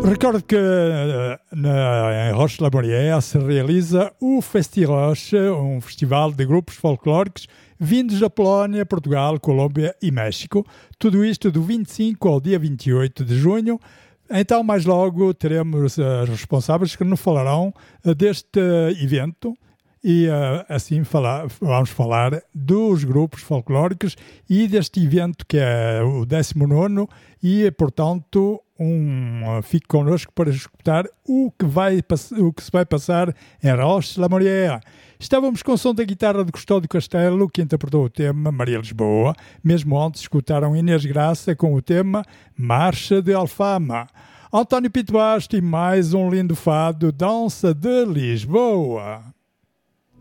Recordo que em Roche-la-Morière se realiza o Festi-Roche, um festival de grupos folclóricos vindos da Polónia, Portugal, Colômbia e México. Tudo isto do 25 ao dia 28 de junho. Então, mais logo, teremos responsáveis que nos falarão deste evento e assim vamos falar dos grupos folclóricos e deste evento que é o 19º e, portanto, fique connosco para escutar o que se vai passar em Roche-la-Morière. Estávamos com o som da guitarra de Custódio Castelo, que interpretou o tema Maria Lisboa. Mesmo antes escutaram Inês Graça com o tema Marcha de Alfama. António Pinto Basto e mais um lindo fado, Dança de Lisboa.